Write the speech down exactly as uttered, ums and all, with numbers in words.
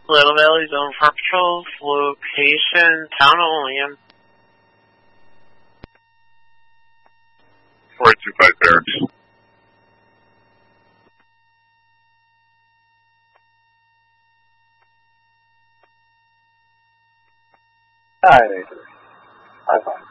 Little Valley Zone for patrols, location, Town of Olean. four two five Barracks. Hi. High five.